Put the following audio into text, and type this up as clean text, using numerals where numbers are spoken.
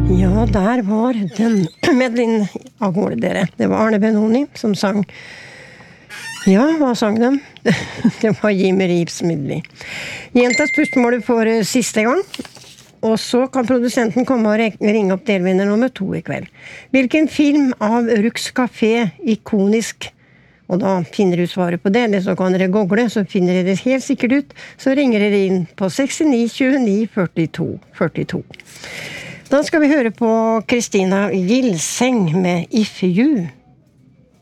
Ja, der var den Medlin av gårde dere. Det var Arne Benoni som sang. Ja, hva sang de? Det var Jimmy Reeves Medley. Gjenta spørsmålet for siste gang. Og så kan produsenten komme og ringe opp delvinner nummer 2 i kveld. Hvilken film av Rux Café ikonisk? Og da finner du svaret på det, eller så kan dere google, så finner dere det helt sikkert ut. Så ringer dere inn på 69 29 42 42. Da skal vi høre på Kristina Gilseng med If You.